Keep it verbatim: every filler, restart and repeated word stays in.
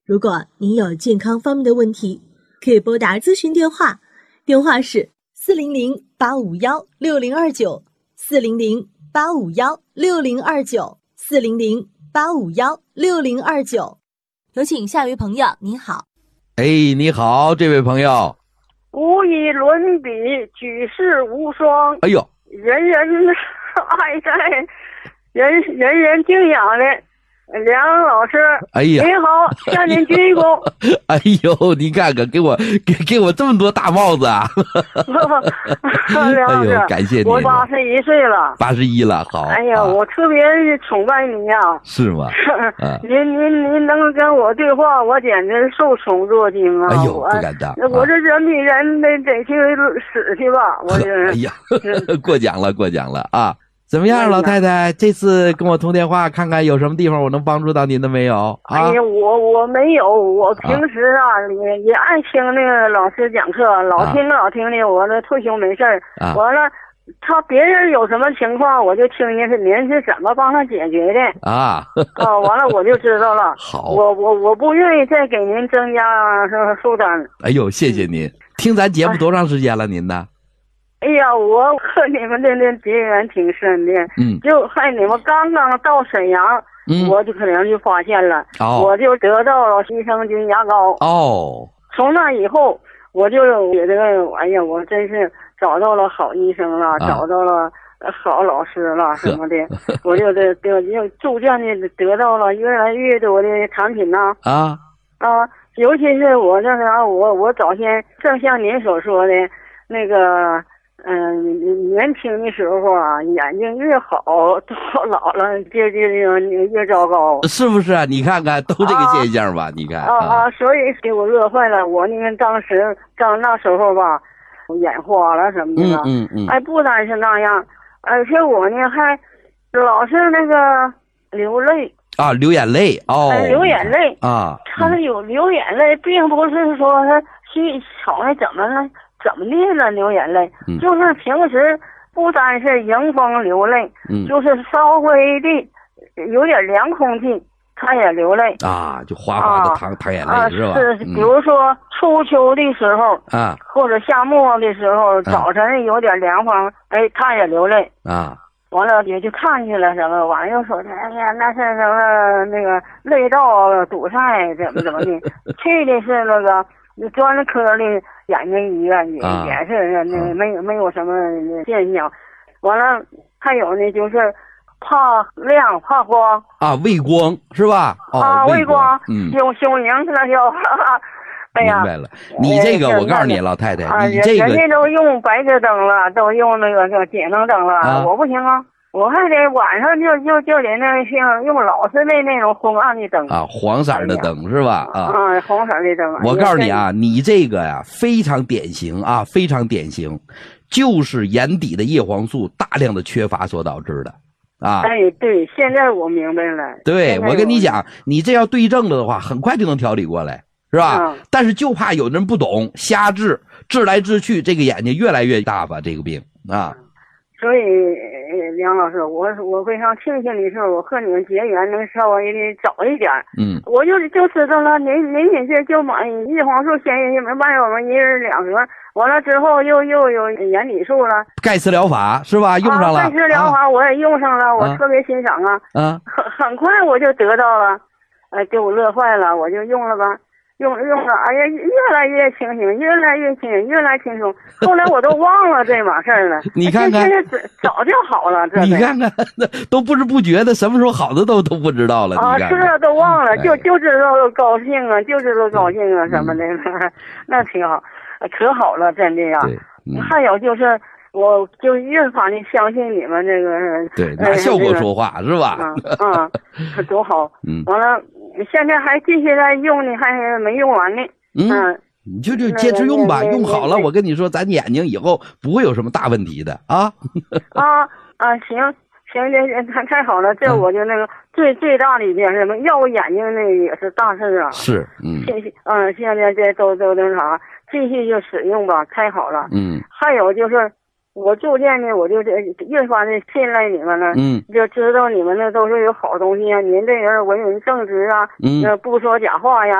如果您有健康方面的问题，可以拨打咨询电话，电话是四零零八五幺六零二九，四零零八五幺六零二九，四零零八五幺六零二九。有请下一位朋友，您好。 哎，你好，这位朋友。 无以伦比，举世无双。 哎呦， 人人爱戴，人人人敬仰的梁老师。 哎呀， 您好，向您鞠躬。 哎呦，你看看，给我给给我这么多大帽子啊！ 梁老师， 哎呦，感谢你。 我八十一岁了。 八十一了，好。 哎呀，啊、我特别崇拜你呀、啊。 是吗？ 啊、您您您能跟我对话，我简直受宠若惊啊！ 哎呦，不敢当。 我、啊、我这人比人得得去死去吧！我这。 哎呀，过奖了，过奖了啊！怎么样，老太太？这次跟我通电话，看看有什么地方我能帮助到您的没有？啊、 哎呀，我我没有，我平时啊、啊、也也爱听那个老师讲课，老听老听的。我这退休没事儿，啊、完了他别人有什么情况，我就听听是您是怎么帮他解决的啊。 啊，完了我就知道了。 好， 我我我不愿意再给您增加负担。 哎呦，谢谢您！嗯、听咱节目多长时间了，您呢？ 哎呀，我和你们的那结缘挺深的，嗯，就害你们刚刚到沈阳，嗯，我就可能就发现了，哦，我就得到了益生菌牙膏， 哦， 从那以后，我就觉得，哎呀，我真是找到了好医生了，啊、找到了好老师了什么的，我就得得就逐渐的得到了越来越多的产品呐， 啊啊，尤其是我这啥，我我早先正像您所说的那个。嗯，年轻的时候啊，眼睛越好，到老了这这这越糟糕， 是不是啊？你看看，都这个现象吧？啊、你看啊啊，所以给我乐坏了。我那个当时刚那时候吧，眼花了什么的， 嗯嗯嗯， 哎，不单是那样，而且我呢还老是那个流泪啊，流眼泪哦、 哎，流眼泪啊， 他是有流眼泪，并不是说他去瞧他怎么了。怎么的了？流眼泪，嗯、就是平时不单是迎风流泪，嗯、就是稍微的有点凉空气，他也流泪啊，就哗哗的淌淌眼泪、 啊、 是吧？ 是，比如说初秋的时候啊， 或者夏末的时候，早晨有点凉风，啊、哎，他也流泪啊。 完了也就看去了什么，完了又说，哎呀，那是什么那个泪道堵塞，怎么怎么的，去的是那个。专科的眼睛医院也、啊、也是那没有没有什么现象，完了还有呢就是怕亮怕光啊，畏光是吧？哦、 啊，畏光， 嗯， 胸胸凝了就，哎呀， 明白了。你这个我告诉你，老太太， 啊、 你这个人家都用白炽灯了，都用那个叫节能灯了，啊、我不行啊。我还得晚上就就就得那像用老式的那种昏暗的灯啊，黄色的灯、哎、是吧？啊， 啊，黄色的灯。 我告诉你啊，你这个呀非常典型啊，非常典型，就是眼底的叶黄素大量的缺乏所导致的啊。 哎，对，现在我明白了。 对，我跟你讲，你这要对症了的话，很快就能调理过来，是吧？嗯、但是就怕有人不懂，瞎治，治来治去，这个眼睛越来越大吧，这个病啊。 所以，梁老师，我我非常庆幸的是，我和你们结缘能稍微的早一点。 嗯， 我就就知道了，您您也是就买叶黄素鲜叶卖我们一人两盒，完了之后又又有眼底素了， 钙丝疗法是吧？用上了。 钙丝疗法我也用上了，啊、我特别欣赏啊。 啊， 很很快我就得到了，哎，给我乐坏了，我就用了吧。用用了，哎呀，越来越清醒，越来越清醒，越来轻松。后来我都忘了这码事儿了。 你看看， 现在早就好了。这你看看，都不知不觉的，什么时候好的都都不知道了。 啊， 你看是啊，都忘了，就就知道高兴啊，就知道高兴啊什么的， 嗯、 那挺好，可好了，真的呀。 嗯、 还有就是，我就越发的相信你们这个。 对，拿效果说话、呃、是吧？ 啊，啊，多好。 嗯。 完了。现在还继续在用呢，还没用完呢。 嗯，你就就接着用吧，用好了，我跟你说，咱眼睛以后不会有什么大问题的啊。 啊啊，行行，这太太好了，这我就那个、嗯、最最大的一件事嘛，要我眼睛那个也是大事啊。 是，嗯， 现嗯，现在这都都那啥，继续就使用吧，太好了。 嗯， 还有就是。我逐渐的，我就越发的信赖你们了， 嗯， 就知道你们那都是有好东西啊。您这人文人正直啊， 嗯， 不说假话呀。